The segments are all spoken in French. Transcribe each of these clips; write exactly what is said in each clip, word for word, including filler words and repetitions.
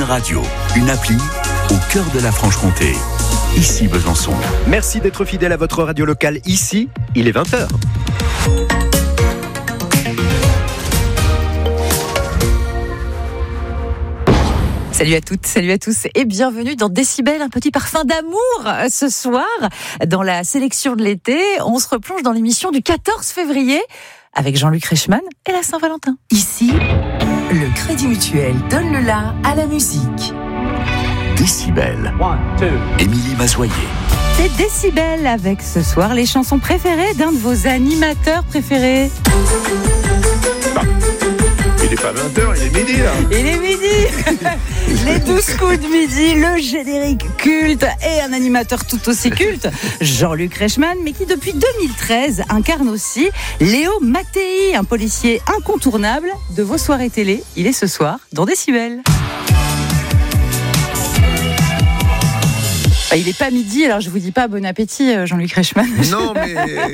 Radio, une appli au cœur de la Franche-Comté. Ici Besançon. Merci d'être fidèle à votre radio locale. Ici, il est vingt heures. Salut à toutes, salut à tous et bienvenue dans Décibel, un petit parfum d'amour ce soir. Dans la sélection de l'été, on se replonge dans l'émission du quatorze février avec Jean-Luc Reichmann et la Saint-Valentin. Ici, le Crédit Mutuel donne le la à la musique. Décibel. One, two. Émilie Mazoyer. C'est Décibel avec ce soir les chansons préférées d'un de vos animateurs préférés. Il n'est pas vingt heures, il est midi là. Il est midi. Les douze coups de midi, le générique culte et un animateur tout aussi culte, Jean-Luc Reichmann, mais qui depuis deux mille treize incarne aussi Léo Mattei, un policier incontournable de vos soirées télé. Il est ce soir dans Décibel. Il n'est pas midi, alors je vous dis pas bon appétit, Jean-Luc Reichmann. Non, mais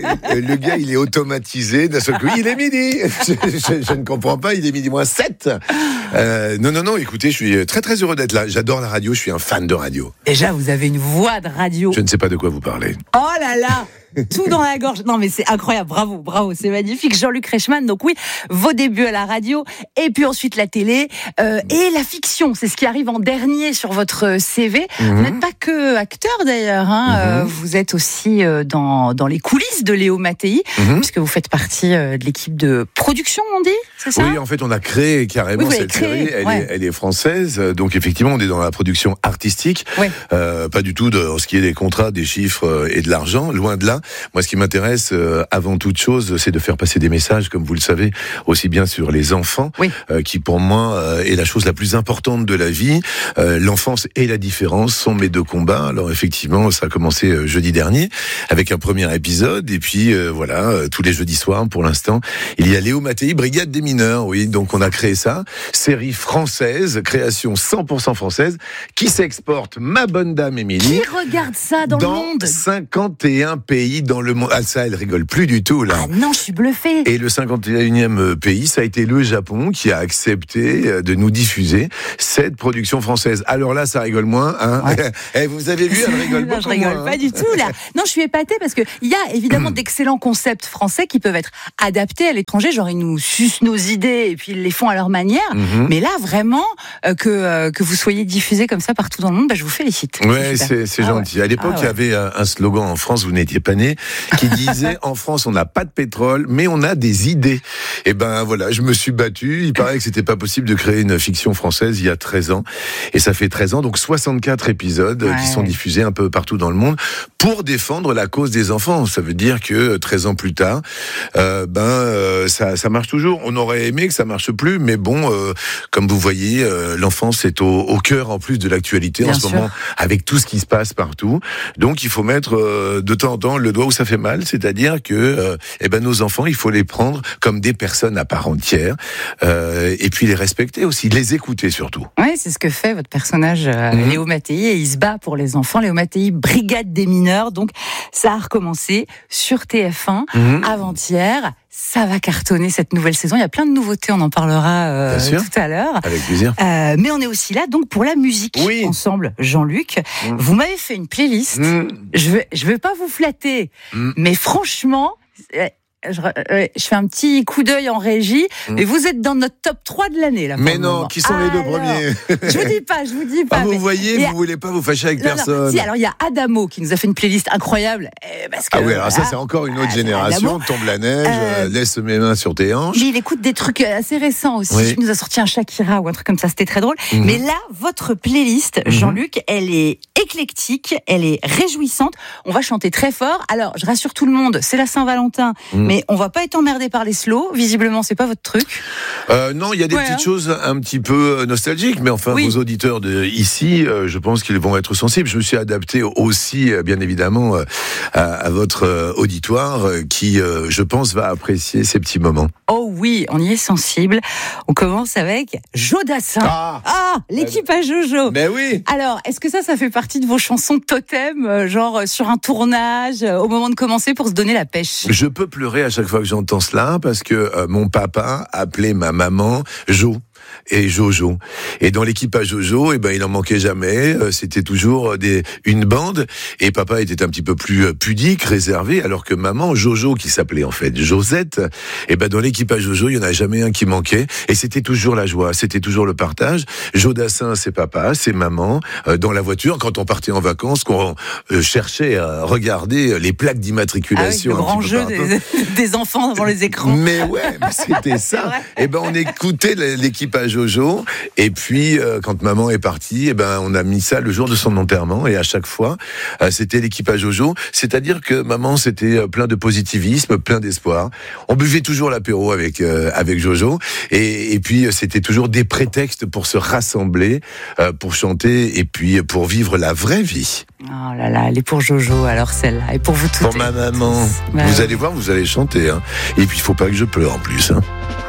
le gars, il est automatisé. D'un seul coup, il est midi. Je, je, je ne comprends pas, il est midi moins sept. Euh, non, non, non, écoutez, je suis très, très heureux d'être là. J'adore la radio, je suis un fan de radio. Déjà, vous avez une voix de radio. Je ne sais pas de quoi vous parlez. Oh là là, tout dans la gorge. Non, mais c'est incroyable. Bravo, bravo, c'est magnifique. Jean-Luc Reichmann. Donc oui, vos débuts à la radio, et puis ensuite la télé euh, et la fiction. C'est ce qui arrive en dernier sur votre C V. Mm-hmm. Vous n'êtes pas que acteur d'ailleurs. Hein. Mm-hmm. Euh, vous êtes aussi euh, dans dans les coulisses de Léo Mattei, mm-hmm. puisque vous faites partie euh, de l'équipe de production, on dit. C'est ça ? Oui, en fait, on a créé carrément oui, cette créé, série. Elle, ouais. est, elle est française, donc effectivement, on est dans la production artistique. Ouais. Euh, pas du tout dans ce qui est des contrats, des chiffres et de l'argent. Loin de là. Moi, ce qui m'intéresse euh, avant toute chose, c'est de faire passer des messages, comme vous le savez, aussi bien sur les enfants, oui. euh, qui pour moi euh, est la chose la plus importante de la vie. Euh, l'enfance et la différence sont mes deux combats. Alors effectivement, ça a commencé euh, jeudi dernier avec un premier épisode, et puis euh, voilà, euh, tous les jeudis soirs pour l'instant, il y a Léo Mattei, Brigade des mineurs. Oui, donc on a créé ça, série française, création cent pour cent française, qui s'exporte, ma bonne dame Émilie. Qui regarde ça dans, dans le monde ? cinquante et un pays dans le monde. Ah, ça, elle rigole plus du tout, là. Ah non, je suis bluffée. Et le cinquante et unième pays, ça a été le Japon qui a accepté de nous diffuser cette production française. Alors là, ça rigole moins, hein. Ouais. Eh, vous avez vu, elle rigole non, beaucoup je rigole moins, pas hein. du tout, là. Non, je suis épatée parce que il y a évidemment d'excellents concepts français qui peuvent être adaptés à l'étranger. Genre, ils nous sucent nos idées et puis ils les font à leur manière. Mm-hmm. Mais là, vraiment, euh, que, euh, que vous soyez diffusés comme ça partout dans le monde, bah, je vous félicite. Ouais, c'est, c'est ah gentil. Ouais. À l'époque, ah ouais. il y avait un, un slogan en France, vous n'étiez pas né, qui disait en France, on n'a pas de pétrole, mais on a des idées. Et ben voilà, je me suis battu. Il paraît que c'était pas possible de créer une fiction française il y a treize ans. Et ça fait treize ans, donc soixante-quatre épisodes ouais. qui sont diffusés un peu partout dans le monde pour défendre la cause des enfants. Ça veut dire que treize ans plus tard, euh, ben euh, ça, ça marche toujours. On aurait aimé que ça marche plus, mais bon, euh, comme vous voyez, euh, l'enfance est au, au cœur en plus de l'actualité Bien en ce sûr. moment, avec tout ce qui se passe partout. Donc il faut mettre euh, de temps en temps le doigt où ça fait mal, c'est-à-dire que euh, eh ben nos enfants, il faut les prendre comme des personnes à part entière, euh, et puis les respecter aussi, les écouter surtout. Oui, c'est ce que fait votre personnage euh, mmh. Léo Mattei, et il se bat pour les enfants. Léo Mattei, Brigade des mineurs, donc ça a recommencé sur T F un mmh. avant-hier. Ça va cartonner cette nouvelle saison. Il y a plein de nouveautés, on en parlera euh, tout à l'heure. Avec plaisir. Euh, mais on est aussi là donc pour la musique oui. ensemble, Jean-Luc. Mmh. Vous m'avez fait une playlist. Mmh. Je vais, je vais pas vous flatter, mmh. mais franchement. Je, euh, je fais un petit coup d'œil en régie, mmh. et vous êtes dans notre top trois de l'année là. Mais non, moment. Qui sont alors, les deux premiers ? Je vous dis pas, je vous dis pas. Ah, vous mais voyez, a... vous voulez pas vous fâcher avec non, personne. Non. Si, alors il y a Adamo qui nous a fait une playlist incroyable. Parce que, ah oui, alors ça c'est encore une autre ah, génération. Adamo, tombe la neige, euh, laisse mes mains sur tes hanches. Mais il écoute des trucs assez récents aussi. Oui. Il nous a sorti un Shakira ou un truc comme ça, c'était très drôle. Mmh. Mais là, votre playlist, Jean-Luc, mmh. elle est éclectique, elle est réjouissante. On va chanter très fort. Alors, je rassure tout le monde, c'est la Saint-Valentin, mmh. mais on va pas être emmerdé par les slows. Visiblement, c'est pas votre truc. Euh, non, il y a des ouais, petites hein. choses un petit peu nostalgiques, mais enfin, oui. vos auditeurs de ici, euh, je pense qu'ils vont être sensibles. Je me suis adapté aussi, bien évidemment, euh, à, à votre euh, auditoire, euh, qui, euh, je pense, va apprécier ces petits moments. Oh oui, on y est sensible. On commence avec Jodassin. Ah, ah l'équipe à Jojo. Mais oui. Alors, est-ce que ça, ça fait partie de vos chansons totem, euh, genre euh, sur un tournage, euh, au moment de commencer pour se donner la pêche ? Je peux pleurer à chaque fois que j'entends cela, parce que euh, mon papa appelait ma maman Jo. et Jojo. Et dans l'équipage Jojo, eh ben, il en manquait jamais. C'était toujours des, une bande. Et papa était un petit peu plus pudique, réservé, alors que maman, Jojo, qui s'appelait en fait Josette, eh ben, dans l'équipage Jojo, il y en a jamais un qui manquait. Et c'était toujours la joie, c'était toujours le partage. Jodassin, c'est papa, c'est maman. Euh, dans la voiture, quand on partait en vacances, qu'on euh, cherchait à regarder les plaques d'immatriculation. Ah oui, le grand jeu des, des enfants devant les écrans. Mais ouais, mais c'était ça. Et ben, on écoutait l'équipage Jojo. Et puis, euh, quand maman est partie, eh ben, on a mis ça le jour de son enterrement. Et à chaque fois, euh, c'était l'équipage Jojo. C'est-à-dire que maman, c'était plein de positivisme, plein d'espoir. On buvait toujours l'apéro avec euh, avec Jojo. Et, et puis, c'était toujours des prétextes pour se rassembler, euh, pour chanter et puis pour vivre la vraie vie. Oh là là, elle est pour Jojo, alors celle-là. Et pour vous toutes. Pour ma maman. Bah, vous allez voir, vous allez chanter. Hein. Et puis, il faut pas que je pleure en plus. Hein.